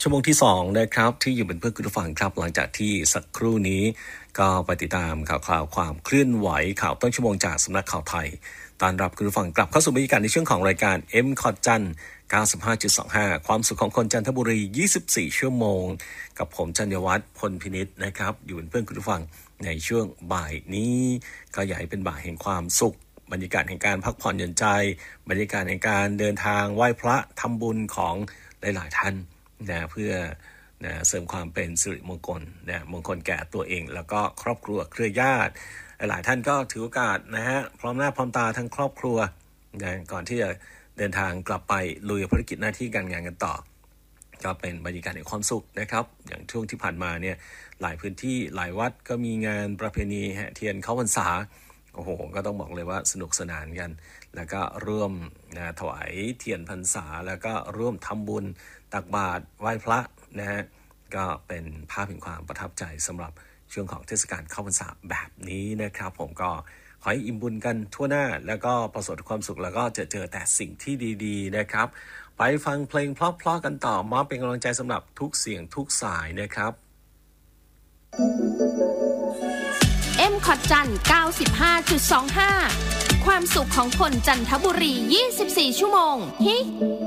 ชั่วโมงที่2นะครับที่อยู่เป็นเพื่อนคุณผู้ฟังครับหลังจากที่สักครู่นี้ก็ไปติดตามข่าวความเคลื่อนไหวข่าวต้นชั่วโมงจากสำนักข่าวไทยต้อนรับคุณผู้ฟังกลับเข้าสู่บรรยากาศในช่วงของรายการ M คอดจัน 95.25 ความสุขของคนจันทบุรี24ชั่วโมงกับผมจันยวัฒน์พลพินิจนะครับอยู่เป็นเพื่อนคุณผู้ฟังในช่วงบ่ายนี้ก็อยากให้เป็นบ่ายแห่งความสุขบรรยากาศแห่งการพักผ่อนหย่อนใจบรรยากาศแห่งการเดินทางไหว้พระทำบุญของหลายๆท่านนะเพื่อนะเสริมความเป็นสิริมงคลนะมงคลแก่ตัวเองแล้วก็ครอบครัวเครือญาติหลายท่านก็ถือโอกาสนะฮะพร้อมหน้าพร้อมตาทั้งครอบครัวนะก่อนที่จะเดินทางกลับไปลุยภารกิจหน้าที่การงานกันต่อก็เป็นบรรยากาศแห่งความสุขนะครับอย่างช่วงที่ผ่านมาเนี่ยหลายพื้นที่หลายวัดก็มีงานประเพณีแห่เทียนเข้าพรรษาโอ้โหก็ต้องบอกเลยว่าสนุกสนานกันแล้วก็ร่วมนะถวายเทียนพรรษาแล้วก็ร่วมทำบุญตักบาตรไหว้พระนะฮะก็เป็นภาพแห่งความประทับใจสำหรับช่วงของเทศกาลเข้าพรรษาแบบนี้นะครับผมก็ขอให้อิ่มบุญกันทั่วหน้าแล้วก็ประสบความสุขแล้วก็เจอแต่สิ่งที่ดีๆนะครับไปฟังเพลงเพราะๆกันต่อมอบเป็นกำลังใจสำหรับทุกเสียงทุกสายนะครับ M คอดจัน 95.25 ความสุขของคนจันทบุรี24ชั่วโมงฮิ